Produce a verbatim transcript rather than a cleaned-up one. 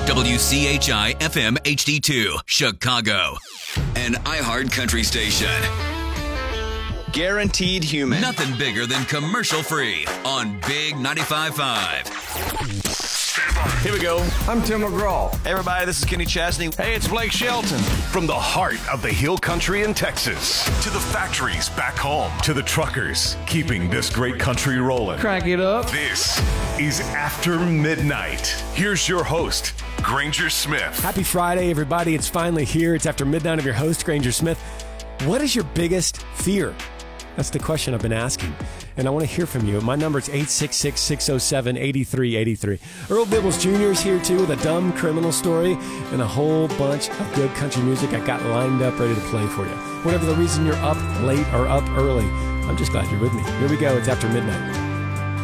W C H I F M H D two, Chicago. An iHeart country station. Guaranteed human. Nothing bigger than commercial free on Big ninety-five point five. Here we go. I'm Tim McGraw. Hey everybody, this is Kenny Chesney. Hey, it's Blake Shelton. From the heart of the hill country in Texas to the factories back home to the truckers keeping this great country rolling. Crank it up. This is After Midnight. Here's your host, Granger Smith. Happy Friday, everybody. It's finally here. It's After Midnight of your host, Granger Smith. What is your biggest fear? That's the question I've been asking, and I want to hear from you. My number is eight six six, six oh seven, eight three eight three. Earl Bibbles Junior is here, too, with a dumb criminal story and a whole bunch of good country music I got lined up ready to play for you. Whatever the reason you're up late or up early, I'm just glad you're with me. Here we go. It's After Midnight.